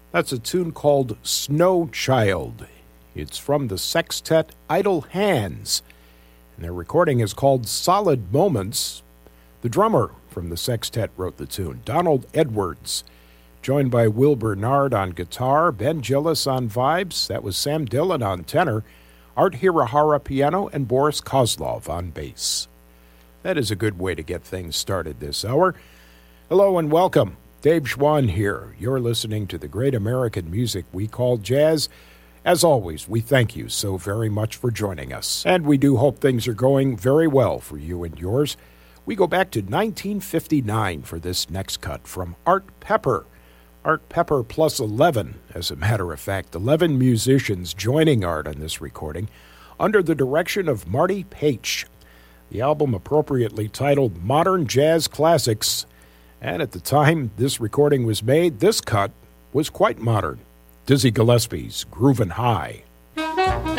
That's a tune called Snow Child. It's from the sextet Idle Hands, and their recording is called Solid Moments. The drummer from the sextet wrote the tune, Donald Edwards, joined by Will Bernard on guitar, Ben Gillis on vibes, that was Sam Dillon on tenor, Art Hirahara piano, and Boris Kozlov on bass. That is a good way to get things started this hour. Hello and welcome. Dave Schwann here. You're listening to the great American music we call jazz. As always, we thank you so very much for joining us. And we do hope things are going very well for you and yours. We go back to 1959 for this next cut from Art Pepper. Art Pepper plus 11, as a matter of fact, 11 musicians joining Art on this recording under the direction of Marty Paich. The album appropriately titled Modern Jazz Classics. And at the time this recording was made, this cut was quite modern. Dizzy Gillespie's Groovin' High.